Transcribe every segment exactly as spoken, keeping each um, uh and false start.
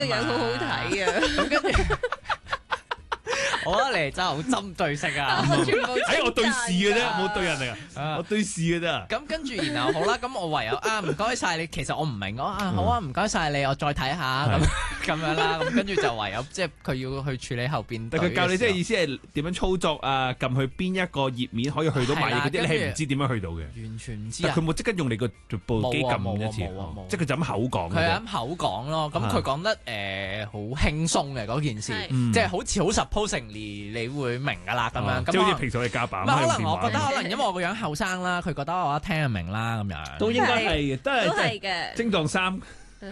個樣好好睇啊！ 咁跟住。我覺得你真係好針對性啊！ 全部哎，我對視嘅啫，冇對人嚟啊啊！我對視嘅啫。 咁跟住然後好啦，咁我唯有啊唔該晒你，其實我唔明我啊好啊唔該晒你，我再睇下咁咁樣啦。咁跟住就唯有即係佢要去處理後邊。 但佢教你即係意思係點樣操作啊？撳去邊一個頁面可以去到買嘢嗰啲，你係唔知點樣去到嘅。 完全唔知啊！ 但佢冇即刻用你個部機撳一次，即係佢就咁口講。 佢係咁口講咯，咁佢講得誒好輕鬆嘅嗰件事，即係好似好 supposingly 你會明㗎啦咁樣。 即係好似平常你夾板。 可能我覺得可能因為我個樣後生啦，佢覺得我一聽就明啦咁樣。 都應該係嘅，都係都係嘅。 精壯三，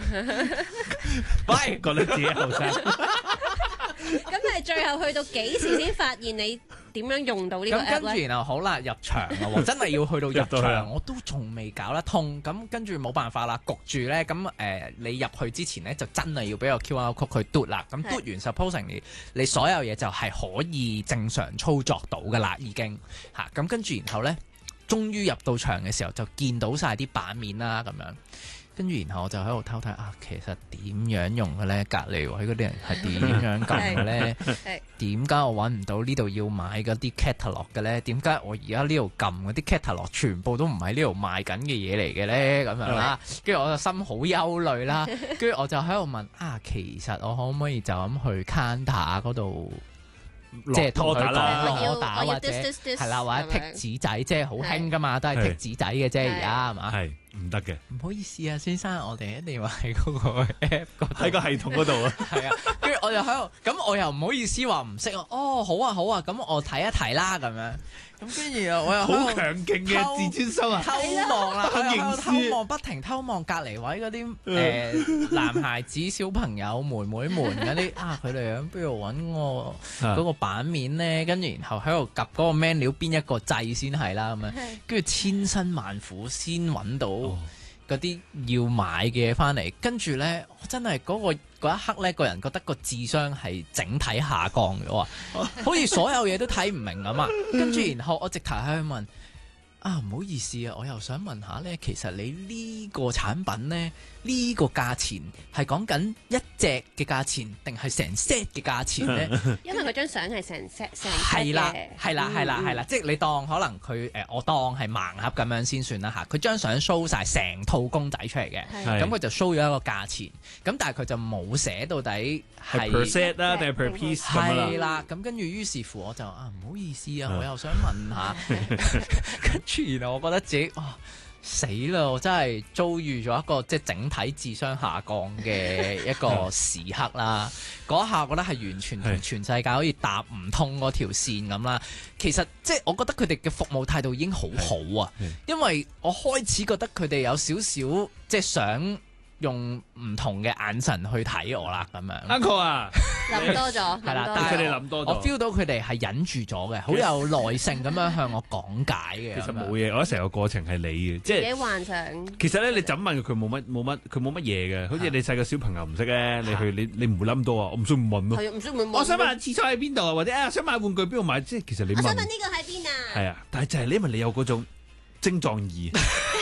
喂，覺得自己後生。 咁係最後去到幾時先發現你點樣用到呢個 app 咧？ 咁跟住然後好啦，入場啦喎，真係要去到入入到去啊場，我都仲未搞得通。咁跟住冇辦法啦，焗住咧。咁誒、呃，你入去之前咧，就真係要俾個 Q R code 佢嘟啦。咁嘟完 supposing 你你所有嘢就係可以正常操作到噶啦，已經嚇。咁跟住然後咧，終於入到場嘅時候，就見到晒啲版面啦，咁樣。跟住然後我就喺度偷睇啊，其實點樣用嘅咧？隔離位嗰啲人係點樣撳嘅咧？點解我揾唔到呢度要買嗰啲 catalog 嘅咧？點解我而家呢度撳嗰啲 catalog 全部都唔喺呢度賣緊嘅嘢嚟嘅咧？咁樣啦，跟住我就心好憂慮啦。跟住我就喺度問啊，其實我可唔可以就咁去 counter 嗰度？即係同佢講攞打或者係啦，或者剔紙仔，即係好興噶嘛，都係剔紙仔嘅啫，而家係嘛？ 係唔得嘅。 唔好意思啊，先生，我哋一定要喺嗰個 app 喺個系統嗰度啊。 係啊，跟住我就喺度，咁我又唔好意思話唔識啊。哦，好啊，好啊，咁我睇一睇啦，咁樣。咁跟住我又好強勁嘅自尊心啊！ 偷望啦， 偷認輸偷望，不停偷望隔離位嗰啲誒男孩子、小朋友、妹妹們嗰啲啊，佢哋喺邊度揾我嗰個版面咧？跟住然後喺度 𥄫 嗰個 menu 邊一個掣先係啦，咁樣跟住千辛萬苦先揾到嗰啲要買嘅嘢翻嚟，跟住咧真係嗰個。嗰一刻咧，個人覺得個智商係整體下降嘅喎，好似所有嘢都睇唔明咁啊！跟住然後我直頭喺度問啊，唔好意思啊，我又想問下咧，其實你呢個產品咧，呢個價錢係講緊一隻嘅價錢，定係成 set 嘅價錢咧？ 因為嗰張相係成 set 成 set 係啦，係啦，係啦， 嗯係啦，即係你當可能佢誒，我當係盲盒咁樣先算啦嚇。佢張相 show 晒成套公仔出嚟嘅，咁佢就 show 咗一個價錢，咁但係佢就冇寫到底係 per set 啦定係 per piece 咁樣啦。 係啦，咁跟住於是乎我就啊唔好意思啊，我又想問下，跟住然後我覺得自己哇死啦！我真係遭遇咗一個即係整體智商下降嘅一個時刻啦。嗰下覺得係完全同全世界好似搭唔通嗰條線咁啦。其實即係我覺得佢哋嘅服務態度已經好好啊，因為我開始覺得佢哋有少少即係想用唔同嘅眼神去睇我啦，咁樣。 Uncle 啊， 諗多咗， 係啦， 諗多但係佢哋諗多咗我 feel 到佢哋係忍住咗嘅，好有耐性咁樣向我講解嘅。 其實冇嘢，我覺得成個過程係你嘅，即自己係幻想。 其實咧，你就咁問佢，佢冇乜冇乜，佢冇乜嘢嘅。好似你細個小朋友唔識咧，你去你你唔會諗到啊，我唔需要問咯。 係唔需要問。 我想問廁所喺邊度啊，或者啊想買玩具邊度買，即係其實你問。 我想問呢個喺邊啊？ 係啊，但係就係因為你有嗰種精壯意。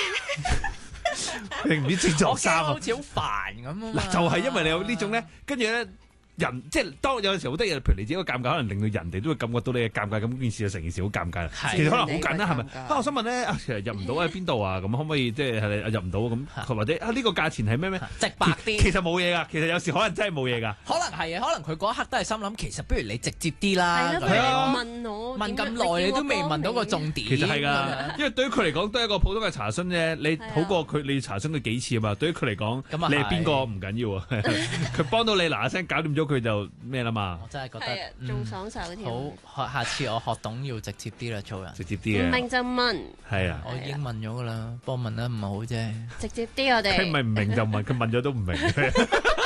你唔知精壯三啊？ 好似好煩咁啊！ 嗱，就係因為你有呢種咧，跟住咧人即係當有陣時好得意，譬如你自己個尷尬，可能令到人哋都會感覺到你嘅尷尬，咁件事就成件事好尷尬啦。其實可能好簡單，係咪？啊，我想問咧，啊，其實入唔到喺邊度啊？咁可唔可以即係係入唔到咁？或者啊呢個價錢係咩咩？ 直白啲。 其實冇嘢噶，其實有時可能真係冇嘢噶。 可能係啊，可能佢嗰一刻都係心諗，其實不如你直接啲啦。 係咯，問我問咁耐，你都未問到個重點。 其實係噶，因為對於佢嚟講都係一個普通嘅查詢啫。你好過佢，你查詢佢幾次啊嘛？對於佢嚟講，你係邊個唔緊要啊？佢幫到你嗱嗱聲搞掂咗佢就咩啦嘛？ 我真係覺得仲爽手添。 好，下次我學懂要直接啲啦，做人直接啲嘅。 唔明就問。 係啊， 我已經問咗噶啦，不過問得唔好啫。 直接啲我哋。 佢唔係唔明就問，佢問咗都唔明。